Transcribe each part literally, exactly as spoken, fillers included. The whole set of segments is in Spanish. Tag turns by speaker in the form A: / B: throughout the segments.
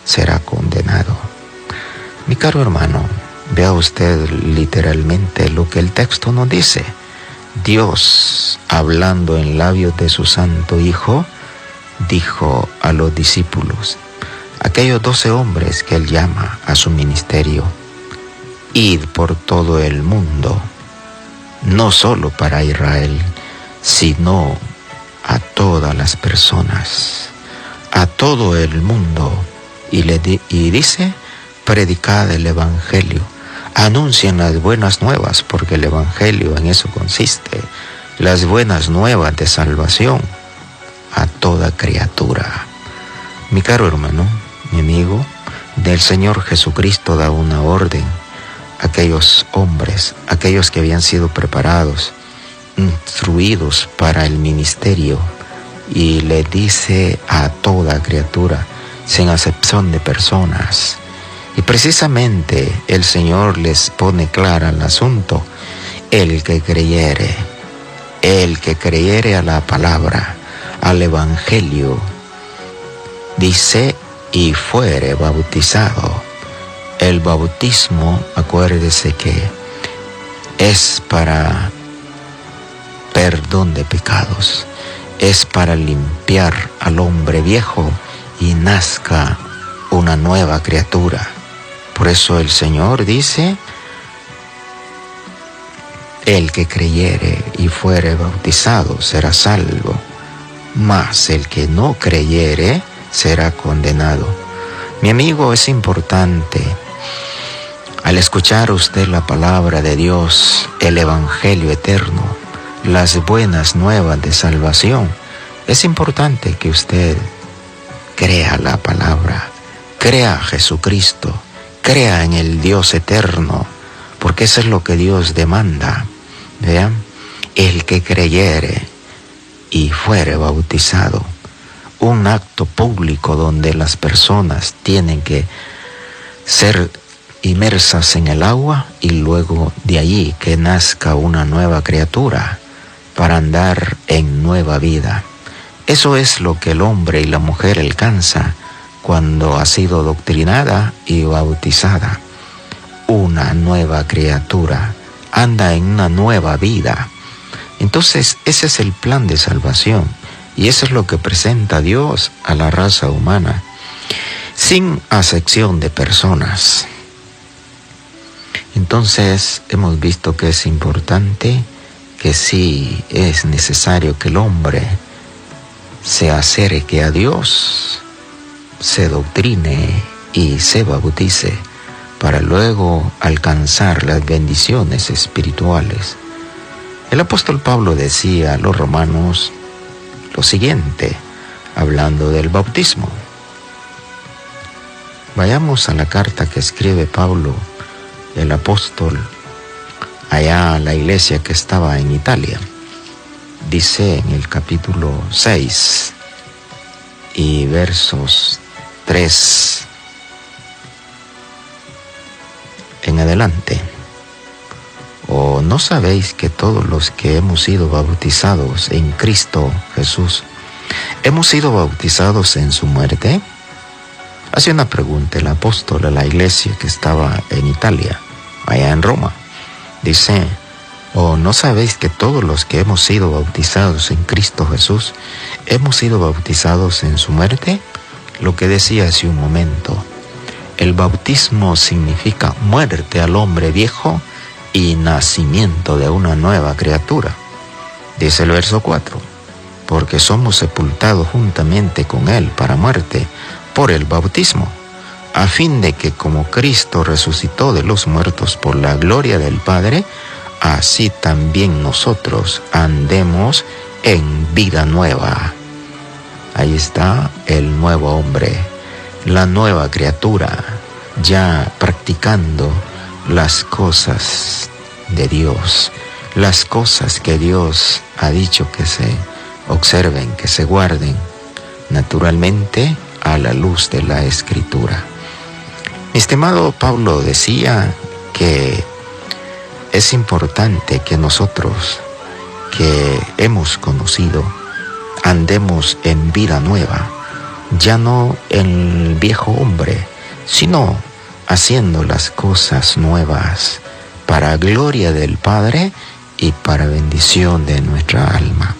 A: será condenado. Mi caro hermano, vea usted literalmente lo que el texto nos dice. Dios, hablando en labios de su Santo Hijo, dijo a los discípulos, aquellos doce hombres que Él llama a su ministerio, id por todo el mundo, no solo para Israel, sino a todas las personas, a todo el mundo. Y, le di, y dice, predicad el Evangelio, anuncien las buenas nuevas, porque el Evangelio en eso consiste, las buenas nuevas de salvación a toda criatura. Mi caro hermano, mi amigo, del Señor Jesucristo da una orden a aquellos hombres, aquellos que habían sido preparados, instruidos para el ministerio, y le dice a toda criatura, sin acepción de personas. Y precisamente el Señor les pone clara el asunto: el que creyere, el que creyere a la palabra, al Evangelio, dice, y fuere bautizado. El bautismo, acuérdese que es para perdón de pecados, es para limpiar al hombre viejo y nazca una nueva criatura. Por eso el Señor dice, el que creyere y fuere bautizado será salvo, mas el que no creyere será condenado. Mi amigo, es importante, al escuchar usted la palabra de Dios, el Evangelio eterno, las buenas nuevas de salvación, es importante que usted crea la palabra, crea a Jesucristo, crea en el Dios eterno, porque eso es lo que Dios demanda. Vean, el que creyere y fuere bautizado, un acto público donde las personas tienen que ser inmersas en el agua y luego de allí que nazca una nueva criatura para andar en nueva vida. Eso es lo que el hombre y la mujer alcanza cuando ha sido doctrinada y bautizada. Una nueva criatura, anda en una nueva vida. Entonces ese es el plan de salvación, y eso es lo que presenta Dios a la raza humana, sin acepción de personas. Entonces hemos visto que es importante, que sí es necesario que el hombre se acerque a Dios, se doctrine y se bautice para luego alcanzar las bendiciones espirituales. El apóstol Pablo decía a los romanos lo siguiente, hablando del bautismo. Vayamos a la carta que escribe Pablo, el apóstol, allá a la iglesia que estaba en Italia. Dice en el capítulo seis y versos tres en adelante. ¿O no sabéis que todos los que hemos sido bautizados en Cristo Jesús, hemos sido bautizados en su muerte? Hace una pregunta el apóstol a la iglesia que estaba en Italia, allá en Roma. Dice, ¿o no sabéis que todos los que hemos sido bautizados en Cristo Jesús, hemos sido bautizados en su muerte? Lo que decía hace un momento, el bautismo significa muerte al hombre viejo y nacimiento de una nueva criatura. Dice el verso cuatro, porque somos sepultados juntamente con Él para muerte por el bautismo, a fin de que como Cristo resucitó de los muertos por la gloria del Padre, así también nosotros andemos en vida nueva. Ahí está el nuevo hombre, la nueva criatura, ya practicando las cosas de Dios, las cosas que Dios ha dicho que se observen, que se guarden, naturalmente a la luz de la Escritura. Mi estimado Pablo decía que es importante que nosotros que hemos conocido andemos en vida nueva. ya no el viejo hombre, sino haciendo las cosas nuevas para gloria del Padre y para bendición de nuestra alma.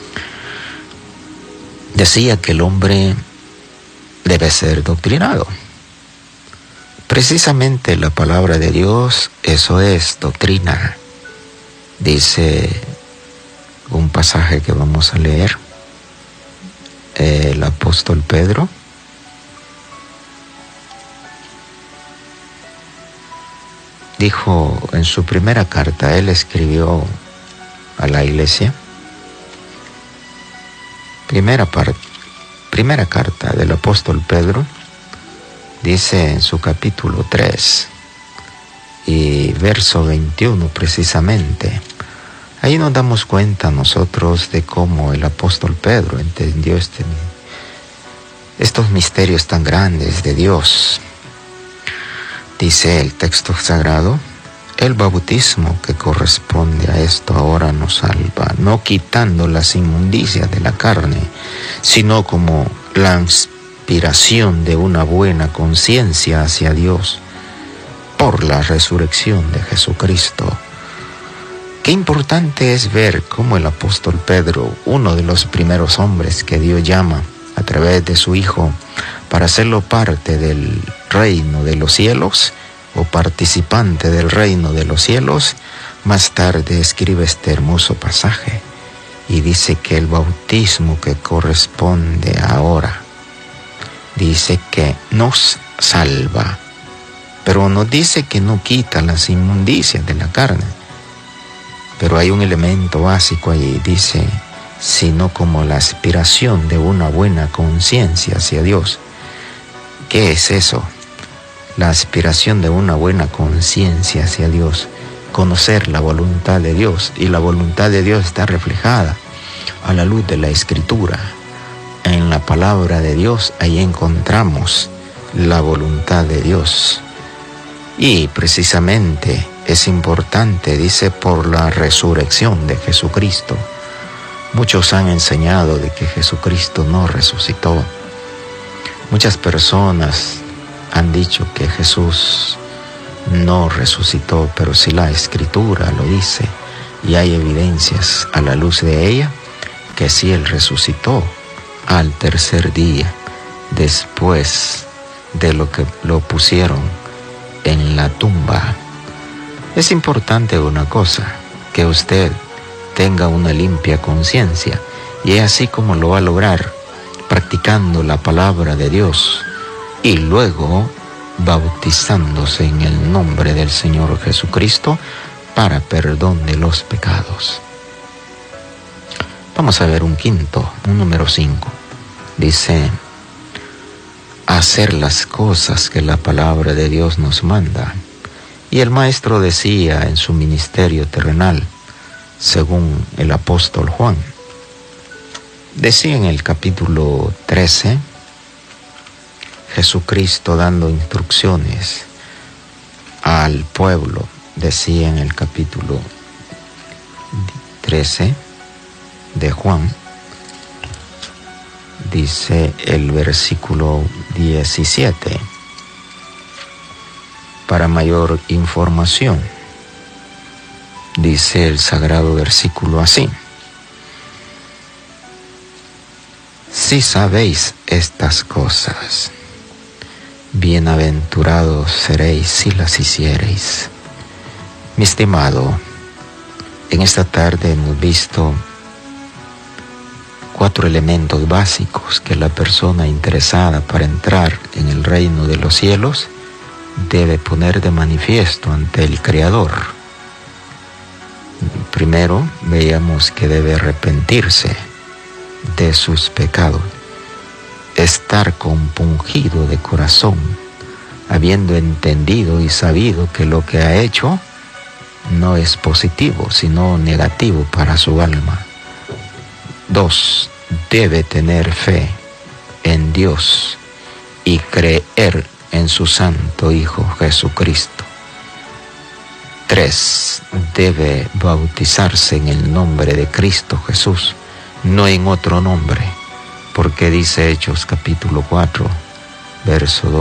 A: Decía que el hombre debe ser doctrinado. Precisamente la palabra de Dios, eso es doctrina. Dice un pasaje que vamos a leer, el apóstol Pedro, dijo en su primera carta, él escribió a la iglesia, primera, par, primera carta del apóstol Pedro, dice en su capítulo tres y verso veintiuno precisamente, ahí nos damos cuenta nosotros de cómo el apóstol Pedro entendió este, estos misterios tan grandes de Dios. Dice el texto sagrado, el bautismo que corresponde a esto ahora nos salva, no quitando las inmundicias de la carne, sino como la inspiración de una buena conciencia hacia Dios por la resurrección de Jesucristo. Qué importante es ver cómo el apóstol Pedro, uno de los primeros hombres que Dios llama a través de su Hijo para hacerlo parte del reino de los cielos o participante del reino de los cielos, más tarde escribe este hermoso pasaje y dice que el bautismo que corresponde ahora, dice que nos salva, pero no dice que no quita las inmundicias de la carne. Pero hay un elemento básico ahí, dice, sino como la aspiración de una buena conciencia hacia Dios. ¿Qué es eso? La aspiración de una buena conciencia hacia Dios, conocer la voluntad de Dios, y la voluntad de Dios está reflejada a la luz de la Escritura. En la palabra de Dios, ahí encontramos la voluntad de Dios. Y precisamente es importante, dice, por la resurrección de Jesucristo. Muchos han enseñado de que Jesucristo no resucitó. Muchas personas han dicho que Jesús no resucitó, pero si la Escritura lo dice, y hay evidencias a la luz de ella, que sí Él resucitó al tercer día, después de lo que lo pusieron en la tumba. Es importante una cosa, que usted tenga una limpia conciencia, y es así como lo va a lograr, practicando la palabra de Dios y luego bautizándose en el nombre del Señor Jesucristo para perdón de los pecados. Vamos a ver un quinto, un número cinco. Dice, hacer las cosas que la palabra de Dios nos manda. Y el maestro decía en su ministerio terrenal, según el apóstol Juan, decía en el capítulo trece, Jesucristo dando instrucciones al pueblo, decía en el capítulo trece de Juan, dice el versículo diecisiete, para mayor información, dice el sagrado versículo así: si sabéis estas cosas, bienaventurados seréis si las hiciereis. Mi estimado, en esta tarde hemos visto cuatro elementos básicos que la persona interesada para entrar en el reino de los cielos debe poner de manifiesto ante el Creador. Primero, veíamos que debe arrepentirse de sus pecados, estar compungido de corazón, habiendo entendido y sabido que lo que ha hecho no es positivo, sino negativo para su alma. Dos, debe tener fe en Dios y creer en su Santo Hijo Jesucristo. Tres, debe bautizarse en el nombre de Cristo Jesús, no en otro nombre, Porque dice Hechos capítulo cuatro, verso dos.